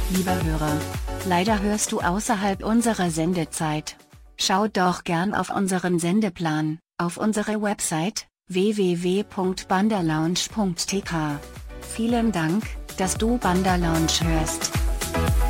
Lieber Hörer, leider hörst du außerhalb unserer Sendezeit. Schau doch gern auf unseren Sendeplan, auf unsere Website, www.bandalounge.tk. Vielen Dank, dass du Banda Lounge hörst.